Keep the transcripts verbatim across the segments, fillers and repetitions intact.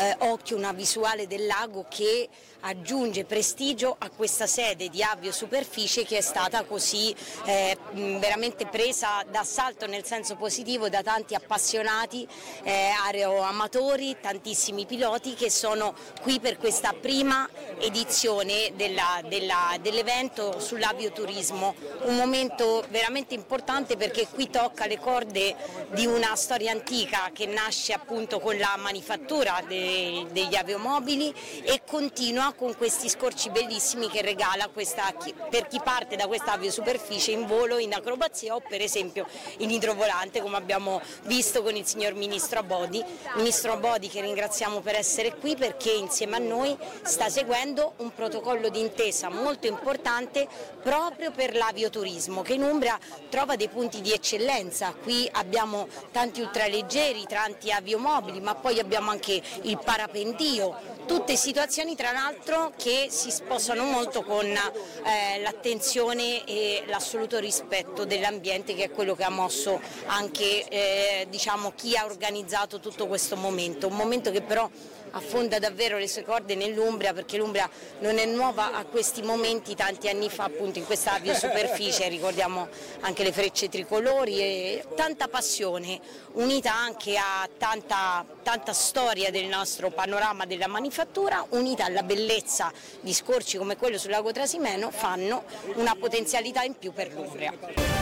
eh, occhio una visuale del lago che aggiunge prestigio a questa sede di aviosuperficie che è stata così eh, veramente presa d'assalto nel senso positivo da tanti appassionati, eh, aeroamatori, tantissimi piloti che sono qui per questa prima edizione della, della, dell'evento sull'avioturismo, un momento veramente importante perché qui tocca le corde di una storia antica che nasce appunto con la manifattura de, degli aviomobili e continua con questi scorci bellissimi che regala questa, per chi parte da questa aviosuperficie in volo, in acrobazia o per esempio in idrovolante, come abbiamo visto con il signor Ministro Abodi. Ministro Abodi, che ringraziamo per essere qui perché insieme a noi sta seguendo un protocollo d'intesa molto importante proprio per l'avioturismo che in Umbria trova dei punti di eccellenza. Qui abbiamo tanti ultraleggeri, tanti aviomobili, ma poi abbiamo anche il parapendio, tutte situazioni tra l'altro che si sposano molto con eh, l'attenzione e l'assoluto rispetto dell'ambiente, che è quello che ha mosso anche eh, diciamo, chi ha organizzato tutto questo momento, un momento che però affonda davvero le sue corde nell'Umbria, perché l'Umbria non è nuova a questi momenti. Tanti anni fa appunto in questa aviosuperficie ricordiamo anche le frecce tricolori e tanta passione unita anche a tanta, tanta storia del nostro panorama della manifattura, unita alla bellezza di scorci come quello sul lago Trasimeno, fanno una potenzialità in più per l'Umbria.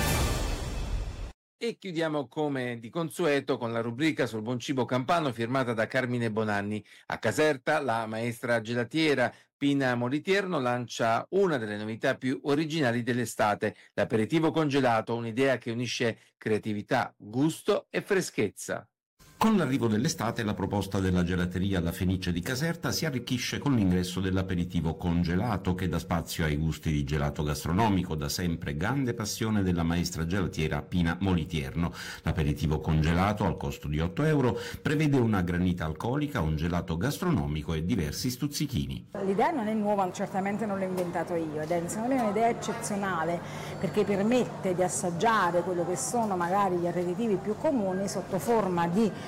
E chiudiamo come di consueto con la rubrica sul buon cibo campano firmata da Carmine Bonanni. A Caserta la maestra gelatiera Pina Molitierno lancia una delle novità più originali dell'estate, l'aperitivo congelato, un'idea che unisce creatività, gusto e freschezza. Con l'arrivo dell'estate la proposta della gelateria La Fenice di Caserta si arricchisce con l'ingresso dell'aperitivo congelato che dà spazio ai gusti di gelato gastronomico, da sempre grande passione della maestra gelatiera Pina Molitierno. L'aperitivo congelato al costo di otto euro prevede una granita alcolica, un gelato gastronomico e diversi stuzzichini. L'idea non è nuova, certamente non l'ho inventato io ed è secondo me un'idea eccezionale perché permette di assaggiare quello che sono magari gli aperitivi più comuni sotto forma di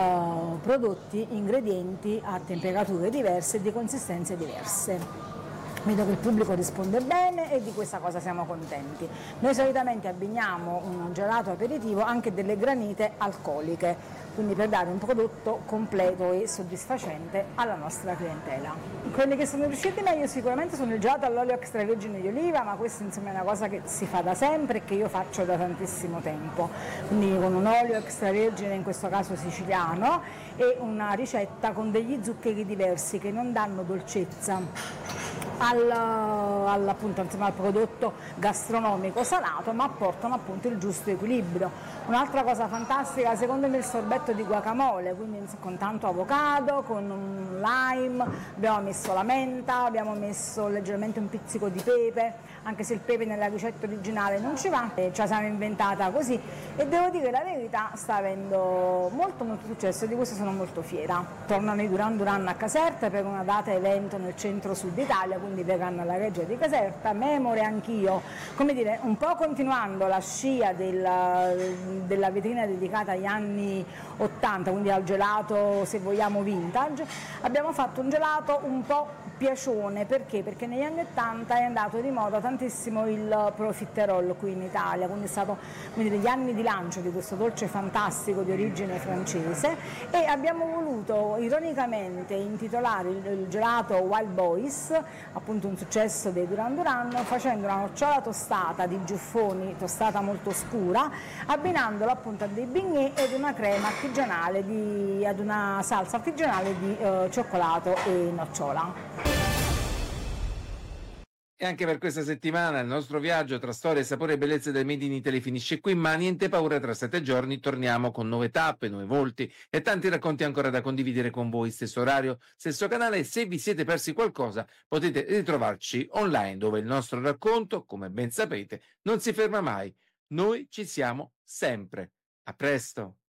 Uh, prodotti, ingredienti a temperature diverse e di consistenze diverse. Vedo che il pubblico risponde bene e di questa cosa siamo contenti. Noi solitamente abbiniamo un gelato aperitivo anche delle granite alcoliche, quindi per dare un prodotto completo e soddisfacente alla nostra clientela. Quelli che sono riusciti meglio sicuramente sono il gelato all'olio extravergine di oliva, ma questa insomma è una cosa che si fa da sempre e che io faccio da tantissimo tempo, quindi con un olio extravergine, in questo caso siciliano, e una ricetta con degli zuccheri diversi che non danno dolcezza Al, al, appunto, insomma, al prodotto gastronomico salato, ma apportano appunto il giusto equilibrio. Un'altra cosa fantastica secondo me è il sorbetto di guacamole, quindi con tanto avocado, con un lime, abbiamo messo la menta, abbiamo messo leggermente un pizzico di pepe, anche se il pepe nella ricetta originale non ci va, e ce la siamo inventata così e devo dire la verità sta avendo molto molto successo e di questo sono molto fiera. Tornano i Duran Duran a Caserta per una data evento nel centro-sud Italia, quindi verranno alla Reggia di Caserta, memore anch'io, come dire, un po' continuando la scia della, della vetrina dedicata agli anni ottanta, quindi al gelato se vogliamo vintage, abbiamo fatto un gelato un po' piacione, perché? Perché negli anni ottanta è andato di moda tantissimo il profiterol qui in Italia, quindi è stato quindi, degli anni di lancio di questo dolce fantastico di origine francese e abbiamo voluto ironicamente intitolare il, il gelato Wild Boys, appunto un successo dei Duran Duran, facendo una nocciola tostata di giuffoni, tostata molto scura, abbinandola appunto a dei bignè ed una crema artigianale, di, ad una salsa artigianale di eh, cioccolato e nocciola. E anche per questa settimana il nostro viaggio tra storia, sapore e bellezza del Made in Italy finisce qui, ma niente paura, tra sette giorni torniamo con nuove tappe, nuovi volti e tanti racconti ancora da condividere con voi. Stesso orario, stesso canale, e se vi siete persi qualcosa potete ritrovarci online, dove il nostro racconto, come ben sapete, non si ferma mai. Noi ci siamo sempre. A presto!